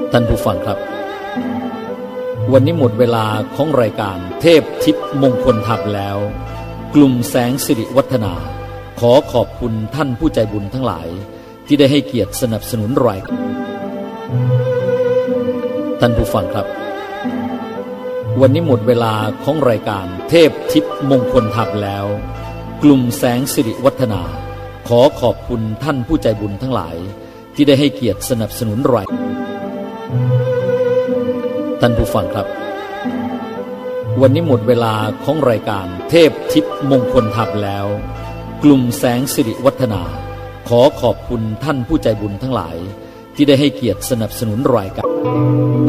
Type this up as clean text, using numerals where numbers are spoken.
ท่านผู้ฟังครับวันนี้หมดเวลาของรายการเทพทิพย์มงคลธรรมแล้วกลุ่มแสงสิริวัฒนาขอขอบคุณท่านผู้ใจบุญทั้งหลายที่ได้ให้เกียรติสนับสนุนรายการท่านผู้ฟังครับวันนี้หมดเวลาของรายการเทพทิพย์มงคลธรรมแล้วกลุ่มแสงสิริวัฒนาขอขอบคุณท่านผู้ใจบุญทั้งหลายที่ได้ให้เกียรติสนับสนุนรายท่านผู้ฟังครับวันนี้หมดเวลาของรายการเทพทิพย์มงคลธรรมแล้วกลุ่มแสงสิริวัฒนาขอขอบคุณท่านผู้ใจบุญทั้งหลายที่ได้ให้เกียรติสนับสนุนรายการ